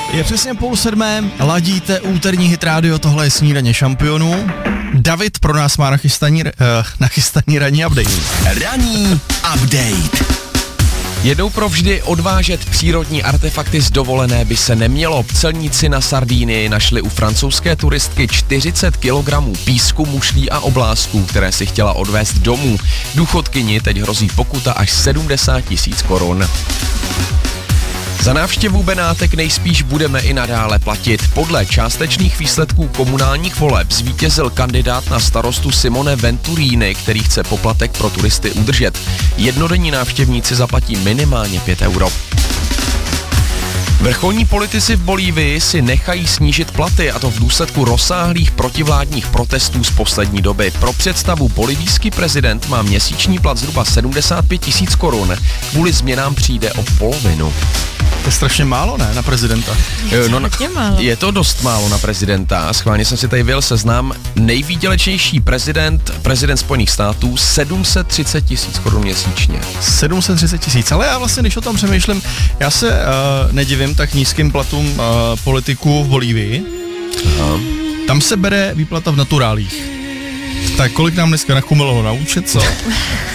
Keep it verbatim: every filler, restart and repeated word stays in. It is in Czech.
Je přesně půl sedmé, ladíte úterní hit rádio, tohle je Snídaně šampionů. David pro nás má nachystaný, uh, nachystaný ranní update. Ranní update. Jednou provždy odvážet přírodní artefakty z dovolené by se nemělo. Celníci na Sardínii našli u francouzské turistky čtyřicet kilogramů písku, mušlí a oblázků, které si chtěla odvést domů. Důchodkyni teď hrozí pokuta až sedmdesát tisíc korun. Za návštěvu Benátek nejspíš budeme i nadále platit. Podle částečných výsledků komunálních voleb zvítězil kandidát na starostu Simone Venturini, který chce poplatek pro turisty udržet. Jednodenní návštěvníci zaplatí minimálně pět euro. Vrcholní politici v Bolívii si nechají snížit platy, a to v důsledku rozsáhlých protivládních protestů z poslední doby. Pro představu, bolivijský prezident má měsíční plat zhruba sedmdesát pět tisíc korun. Kvůli změnám přijde o polovinu. To je strašně málo, ne, na prezidenta? Je, no, je to dost málo na prezidenta. Schválně jsem si tady vyjel seznam. Nejvýdělečnější prezident, prezident Spojených států, sedm set třicet tisíc korun měsíčně. sedm set třicet tisíc, ale já vlastně, když o tom přemýšlím, já se uh, nedivím tak nízkým platům uh, politiků v Bolívii. Aha. Tam se bere výplata v naturálích. Tak kolik nám dneska nakumilo na účet, co?